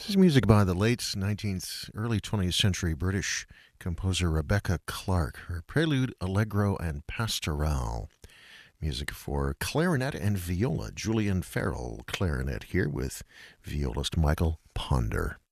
This is music by the late 19th, early 20th century British composer Rebecca Clark. Her prelude, Allegro, and Pastoral. Music for clarinet and viola. Julian Farrell, clarinet here with violist Michael Ponder.